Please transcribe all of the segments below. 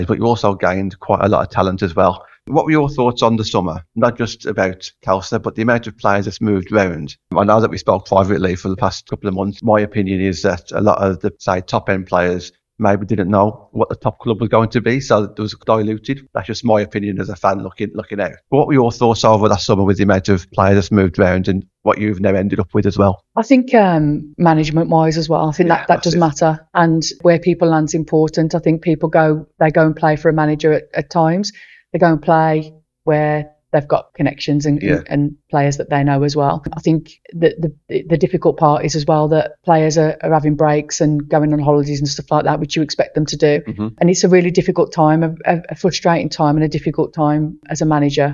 but you also gained quite a lot of talent as well. What were your thoughts on the summer? Not just about Kelsa, but the amount of players that's moved around. I know that we spoke privately for the past couple of months. My opinion is that a lot of the, say, top-end players maybe didn't know what the top club was going to be, so there was diluted. That's just my opinion as a fan looking out. But what were your thoughts over that summer with the amount of players that's moved around and what you've now ended up with as well? I think management-wise as well, I think that does matter, and where people land's important. I think people go and play for a manager at times. They go and play where they've got connections and players that they know as well. I think the difficult part is as well that players are having breaks and going on holidays and stuff like that, which you expect them to do. Mm-hmm. And it's a really difficult time, a frustrating time and a difficult time as a manager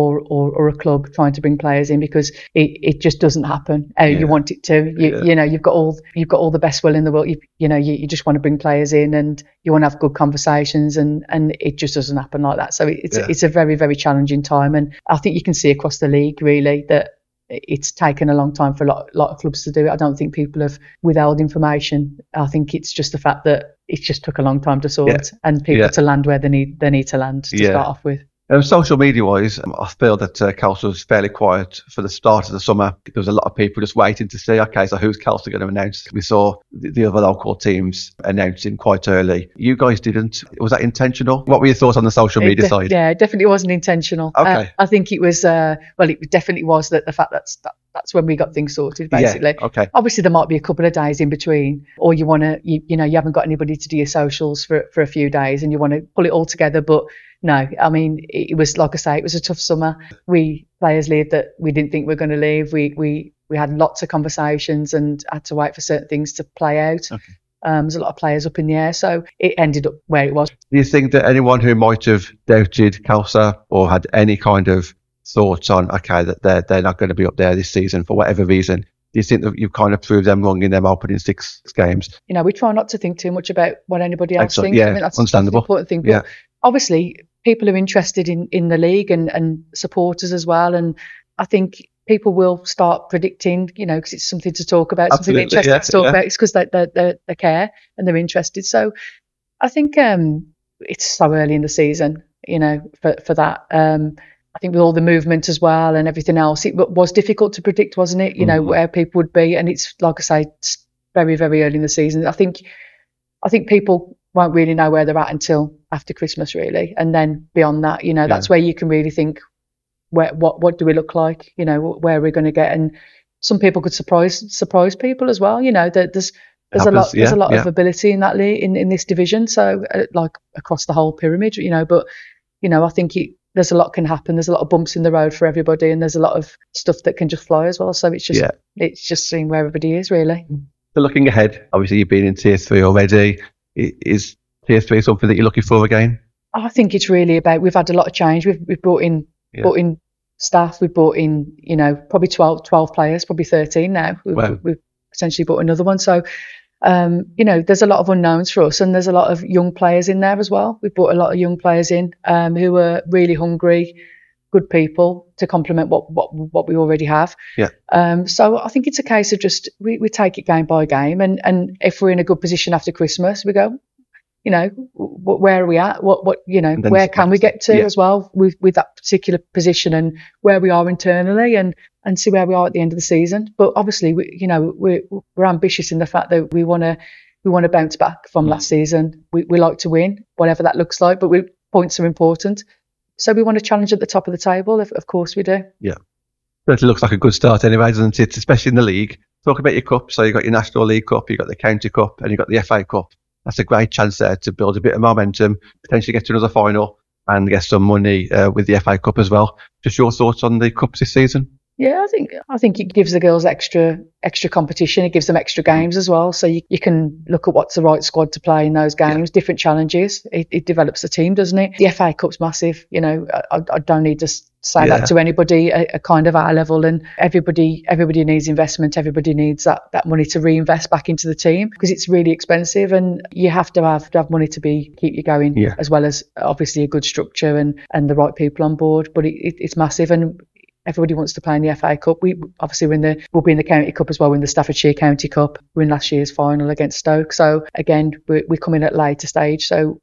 or a club trying to bring players in, because it just doesn't happen how you want it to. You know, you've got all the best will in the world. You just want to bring players in and you want to have good conversations, and it just doesn't happen like that. So it's a very, very challenging time, and I think you can see across the league really that it's taken a long time for a lot of clubs to do it. I don't think people have withheld information. I think it's just the fact that it just took a long time to sort and people to land where they need to land to start off with. Social media-wise, I feel that Kelsa was fairly quiet for the start of the summer. There was a lot of people just waiting to see, okay, so who's Kelsa going to announce? We saw the other local teams announcing quite early. You guys didn't. Was that intentional? What were your thoughts on the social media side? Yeah, it definitely wasn't intentional. Okay. I think it was, it definitely was the fact that's when we got things sorted, basically. Yeah, okay. Obviously, there might be a couple of days in between, or you want to, you haven't got anybody to do your socials for a few days and you want to pull it all together, but no, I mean, it was, like I say, it was a tough summer. Players leave that we didn't think we were going to leave. We had lots of conversations and had to wait for certain things to play out. Okay. There's a lot of players up in the air, so it ended up where it was. Do you think that anyone who might have doubted Kelsa or had any kind of thoughts on, okay, that they're not going to be up there this season for whatever reason, do you think that you've kind of proved them wrong in them opening six games? We try not to think too much about what anybody else thinks. Yeah, I mean, that's understandable. The important thing. But obviously, people are interested in the league and supporters as well. And I think people will start predicting, because it's something to talk about, something interesting to talk about. It's because they care and they're interested. So I think it's so early in the season, for that. I think with all the movement as well and everything else, it was difficult to predict, wasn't it? Where people would be. And it's, like I say, it's very, very early in the season. I think people won't really know where they're at until after Christmas, really. And then beyond that, that's where you can really think, what do we look like? Where are we going to get? And some people could surprise people as well. There's a lot of ability in that league, in this division. So like across the whole pyramid, but I think there's a lot can happen. There's a lot of bumps in the road for everybody, and there's a lot of stuff that can just fly as well. So it's just seeing where everybody is, really. So looking ahead, obviously you've been in Tier 3 already. Is Tier 3 something that you're looking for again? I think it's really about, we've had a lot of change. We've brought in staff. We've brought in, probably 12 players, probably 13 now. We've potentially brought another one. So, there's a lot of unknowns for us, and there's a lot of young players in there as well. We've brought a lot of young players in who are really hungry, good people to complement what we already have. Yeah. So I think it's a case of just we take it game by game, and if we're in a good position after Christmas, we go, where are we at? What where can we get to as well with that particular position, and where we are internally, and see where we are at the end of the season. But obviously, we're ambitious in the fact that we want to bounce back from last season. We like to win, whatever that looks like, but points are important. So we want to challenge at the top of the table, of course we do. Yeah. Certainly looks like a good start anyway, doesn't it? Especially in the league. Talk about your cup. So you've got your National League Cup, you've got the County Cup, and you've got the FA Cup. That's a great chance there to build a bit of momentum, potentially get to another final and get some money with the FA Cup as well. Just your thoughts on the Cups this season? Yeah, I think it gives the girls extra competition. It gives them extra games as well. So you can look at what's the right squad to play in those games, different challenges. It develops the team, doesn't it? The FA Cup's massive. I don't need to say that to anybody at kind of our level. And everybody needs investment. Everybody needs that money to reinvest back into the team, because it's really expensive, and you have to have money to keep you going, as well as obviously a good structure and the right people on board. But it's massive, and everybody wants to play in the FA Cup. We'll be in the County Cup as well. We're in the Staffordshire County Cup. We're in last year's final against Stoke. So again, we're coming at a later stage. So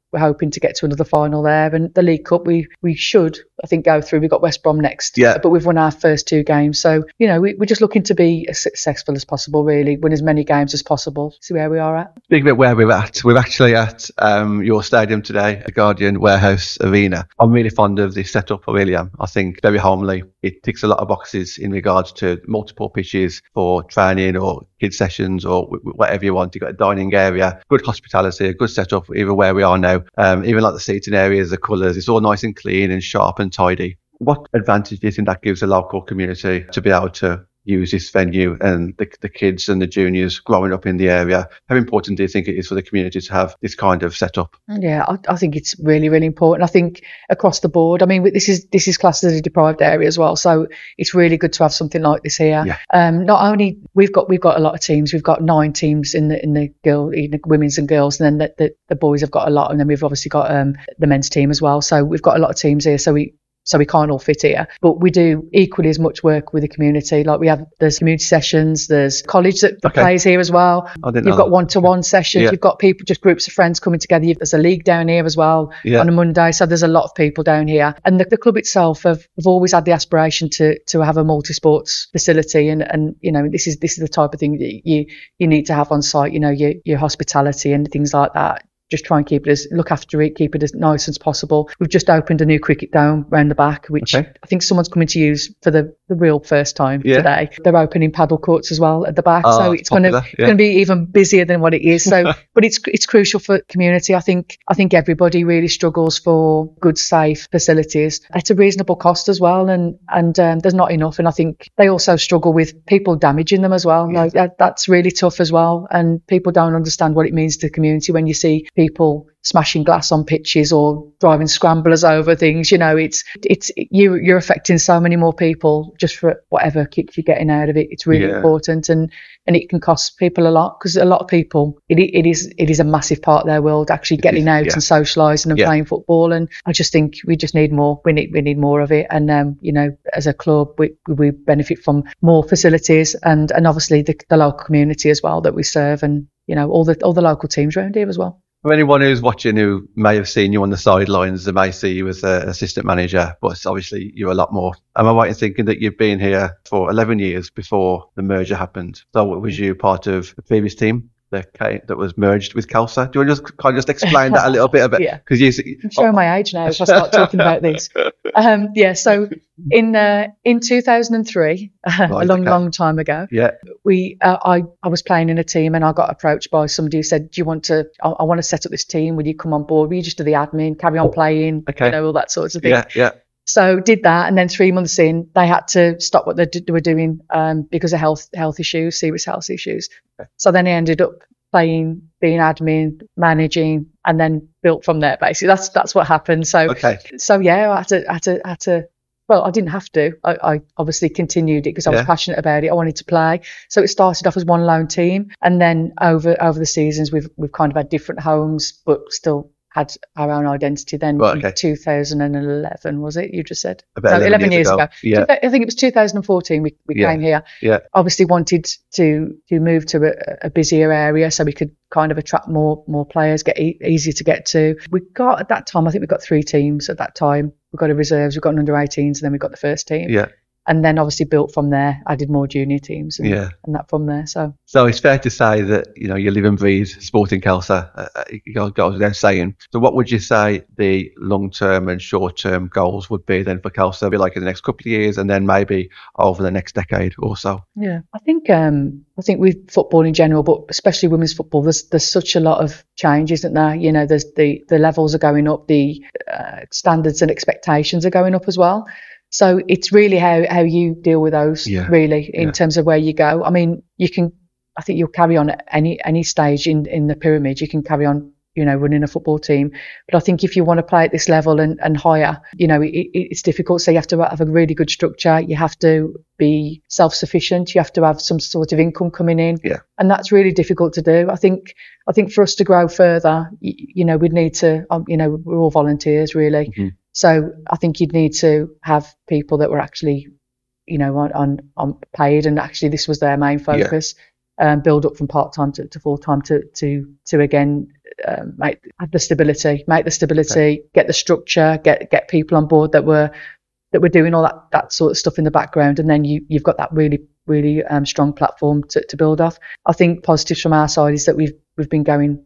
we're hoping to get to another final there. And the League Cup, we should, I think, go through. We've got West Brom next, but we've won our first 2 games. So, we're just looking to be as successful as possible, really, win as many games as possible, see where we are at. Speaking about where we're at, we're actually at your stadium today, the Guardian Warehouse Arena. I'm really fond of this setup, I really am. I think very homely. It ticks a lot of boxes in regards to multiple pitches for training or kids sessions or whatever you want. You've got a dining area, good hospitality, a good setup, even where we are now. Even like the seating areas, the colours, it's all nice and clean and sharp and tidy. What advantage do you think that gives the local community to be able to use this venue and the kids and the juniors growing up in the area? How important do you think it is for the community to have this kind of setup? Yeah, I think it's really, really important. I think across the board, I mean, this is classed as a deprived area as well, so it's really good to have something like this here. Yeah. Not only we've got a lot of teams. We've got 9 teams in the women's and girls, and then the boys have got a lot, and then we've obviously got the men's team as well. So we've got a lot of teams here. So we can't all fit here, but we do equally as much work with the community. Like there's community sessions, there's college that plays here as well. You've got one-to-one sessions. You've got people, just groups of friends coming together. There's a league down here as well on a Monday. So there's a lot of people down here. And the club itself have always had the aspiration to have a multi-sports facility. And this is the type of thing that you need to have on site, your hospitality and things like that. Just try and look after it, keep it as nice as possible. We've just opened a new cricket dome round the back, which I think someone's coming to use for the real first time today. They're opening paddle courts as well at the back, so it's going to be even busier than what it is. So, but it's crucial for community. I think everybody really struggles for good, safe facilities at a reasonable cost as well, and there's not enough. And I think they also struggle with people damaging them as well. Like that's really tough as well, and people don't understand what it means to the community when you see people smashing glass on pitches or driving scramblers over things. You're affecting so many more people just for whatever kick you're getting out of it. It's really important, and it can cost people a lot, because a lot of people, it is a massive part of their world, actually getting out and socialising and playing football. And I just think we just need more. We need more of it. And as a club, we benefit from more facilities, and obviously the local community as well that we serve, and all the local teams around here as well. For anyone who's watching who may have seen you on the sidelines, they may see you as an assistant manager, but obviously you're a lot more. Am I right in thinking that you've been here for 11 years before the merger happened? So was you part of the previous team that was merged with Kelsa? Do you want to just explain that a little bit? Because I'm showing my age now if I start talking about this. So in 2003, a long time ago, I was playing in a team, and I got approached by somebody who said, "Do you want to? I want to set up this team. Will you come on board? Will you just do the admin, carry on playing, all that sorts of thing?" So did that, and then 3 months in, they had to stop what they were doing because of health issues, serious health issues. So then I ended up playing, being admin, managing, and then built from there. Basically, that's what happened. So I had to. Well, I didn't have to. I obviously continued it because I was passionate about it. I wanted to play. So it started off as one lone team, and then over the seasons, we've kind of had different homes, but still had our own identity. Then in 2011, was it? You just said about 11 years ago. Yeah. I think it was 2014 we came here. Yeah. Obviously wanted to move to a busier area so we could kind of attract more players, get easier to get to. We got at that time, I think we got 3 teams at that time. We got a reserves, we got an under 18s, and then we got the first team. Yeah. And then obviously built from there, added more junior teams and that from there. So it's fair to say that, you live and breathe Sporting Kelsa, goes without saying. So what would you say the long-term and short-term goals would be then for Kelsa, be like in the next couple of years and then maybe over the next decade or so? Yeah, I think with football in general, but especially women's football, there's such a lot of change, isn't there? There's the levels are going up, the standards and expectations are going up as well. So it's really how you deal with those, really, in terms of where you go. I mean, I think you'll carry on at any stage in the pyramid. You can carry on, running a football team. But I think if you want to play at this level and higher, it's difficult. So you have to have a really good structure. You have to be self-sufficient. You have to have some sort of income coming in. Yeah. And that's really difficult to do. I think for us to grow further, we'd need to, we're all volunteers, really. Mm-hmm. So I think you'd need to have people that were actually, on paid, and actually this was their main focus. build up from part-time to full-time to again have the stability, get the structure, get people on board that were doing all that sort of stuff in the background, and then you've got that really strong platform to build off. I think positives from our side is that we've been going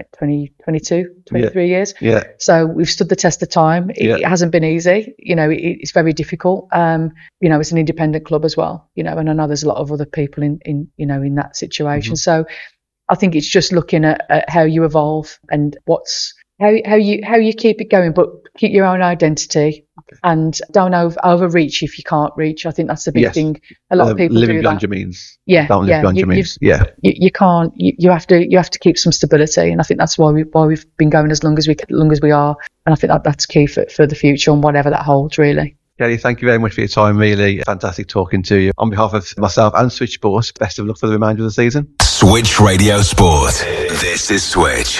23 years. Yeah. So we've stood the test of time. It hasn't been easy. It's very difficult. It's an independent club as well. And I know there's a lot of other people in that situation. Mm-hmm. So I think it's just looking at how you evolve and how you keep it going, but keep your own identity and don't overreach if you can't reach. I think that's the big thing. A lot of people living do beyond that. Your means. Yeah, don't live beyond your means. You can't. You have to keep some stability, and I think that's why we've been going as long as we are. And I think that's key for the future and whatever that holds, really. Kelly, thank you very much for your time. Really fantastic talking to you. On behalf of myself and Switch Sports, best of luck for the remainder of the season. Switch Radio Sport. This is Switch.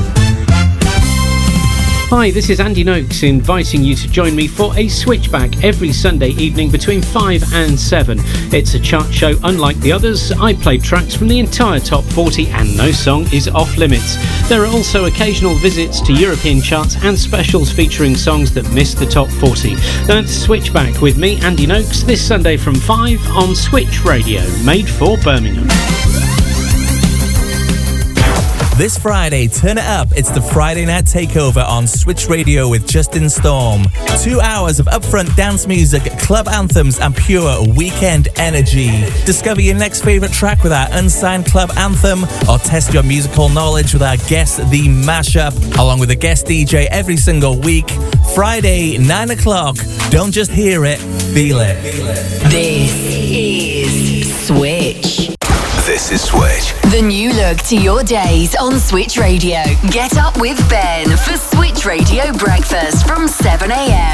Hi, this is Andy Noakes inviting you to join me for a switchback every Sunday evening between 5 and 7. It's a chart show unlike the others. I play tracks from the entire top 40 and no song is off limits. There are also occasional visits to European charts and specials featuring songs that missed the top 40. That's Switchback with me, Andy Noakes, this Sunday from 5 on Switch Radio, made for Birmingham. This Friday, turn it up. It's the Friday Night Takeover on Switch Radio with Justin Storm. 2 hours of upfront dance music, club anthems, and pure weekend energy. Discover your next favourite track with our unsigned club anthem, or test your musical knowledge with our Guess the Mashup, along with a guest DJ every single week. Friday, 9 o'clock. Don't just hear it, feel it. This is Switch. This is Switch. The new look to your days on Switch Radio. Get up with Ben for Switch Radio Breakfast from 7 a.m.